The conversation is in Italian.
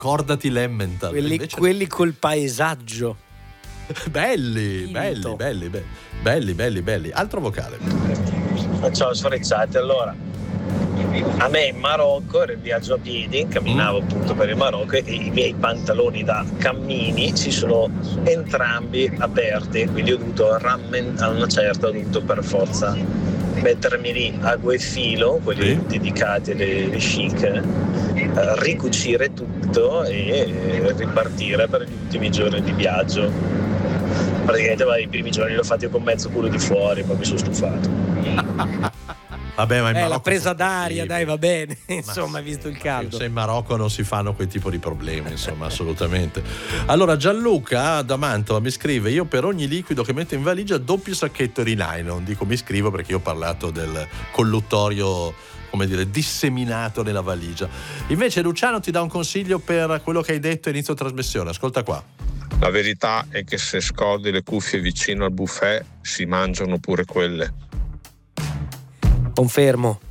Cordati l'Emmental. Quelli col paesaggio. belli. Altro vocale. Ciao sfrecciati, allora a me in Marocco era il viaggio a piedi, camminavo appunto per il Marocco e i miei pantaloni da cammini si sono entrambi aperti, quindi ho dovuto a una certa ho dovuto per forza mettermi lì a filo, quelli dedicati alle chic, ricucire tutto e ripartire per gli ultimi giorni di viaggio. Praticamente i primi giorni l'ho fatti con mezzo culo di fuori, poi mi sono stufato. Vabbè, ma in Marocco la presa d'aria, dai, va bene, insomma, visto il caldo. Se in Marocco non si fanno quel tipo di problemi, insomma, assolutamente. Allora, Gianluca da Mantova mi scrive: io per ogni liquido che metto in valigia doppio sacchetto di nylon. Dico mi scrivo perché io ho parlato del colluttorio, come dire, disseminato nella valigia. Invece Luciano ti dà un consiglio per quello che hai detto a inizio trasmissione. Ascolta qua. La verità è che se scordi le cuffie vicino al buffet si mangiano pure quelle. Confermo.